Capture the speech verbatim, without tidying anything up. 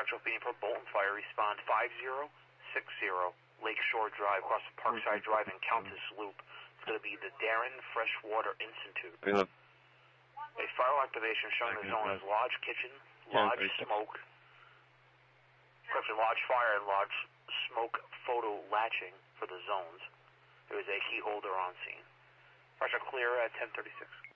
actual being for Bolton Fire, respond five zero six zero Lakeshore Drive, across the Parkside Drive and Countess Loop. It's going to be the Darren Freshwater Institute. Yeah. A fire activation showing the zone as Lodge Kitchen, Lodge Smoke, correction, Lodge Fire, and Lodge Smoke photo latching for the zones. There is a key holder on scene. Pressure clear at ten thirty-six.